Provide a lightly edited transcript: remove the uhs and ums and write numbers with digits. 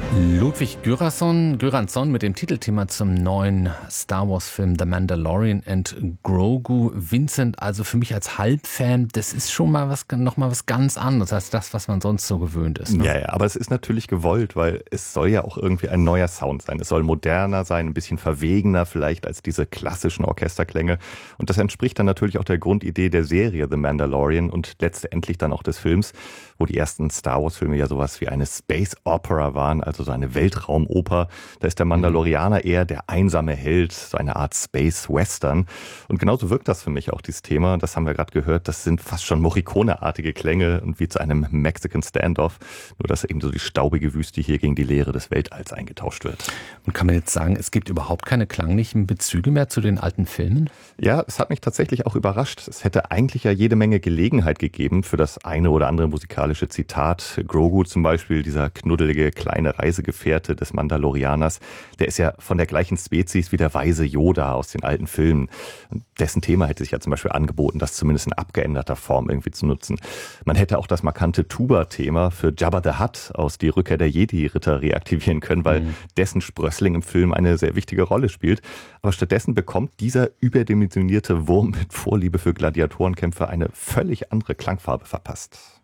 Ludwig Göransson mit dem Titelthema zum neuen Star Wars Film The Mandalorian and Grogu. Vincent, also für mich als Halbfan, das ist schon mal noch mal was ganz anderes als das, was man sonst so gewöhnt ist. Ne? Ja, aber es ist natürlich gewollt, weil es soll ja auch irgendwie ein neuer Sound sein. Es soll moderner sein, ein bisschen verwegener vielleicht als diese klassischen Orchesterklänge. Und das entspricht dann natürlich auch der Grundidee der Serie The Mandalorian und letztendlich dann auch des Films, wo die ersten Star Wars Filme ja sowas wie eine Space Opera waren, also so eine Weltraumoper. Da ist der Mandalorianer eher der einsame Held, so eine Art Space Western. Und genauso wirkt das für mich auch, dieses Thema. Das haben wir gerade gehört, das sind fast schon Morricone-artige Klänge und wie zu einem Mexican Standoff. Nur dass eben so die staubige Wüste hier gegen die Leere des Weltalls eingetauscht wird. Und kann man jetzt sagen, es gibt überhaupt keine klanglichen Bezüge mehr zu den alten Filmen? Ja, es hat mich tatsächlich auch überrascht. Es hätte eigentlich ja jede Menge Gelegenheit gegeben für das eine oder andere musikalische Zitat. Grogu zum Beispiel, dieser knuddelige kleine Reisegefährte des Mandalorianers, der ist ja von der gleichen Spezies wie der weise Yoda aus den alten Filmen. Und dessen Thema hätte sich ja zum Beispiel angeboten, das zumindest in abgeänderter Form irgendwie zu nutzen. Man hätte auch das markante Tuba-Thema für Jabba the Hutt aus Die Rückkehr der Jedi-Ritter reaktivieren können, weil dessen Sprössling im Film eine sehr wichtige Rolle spielt. Aber stattdessen bekommt dieser überdimensionierte Wurm mit Vorliebe für Gladiatorenkämpfe eine völlig andere Klangfarbe verpasst.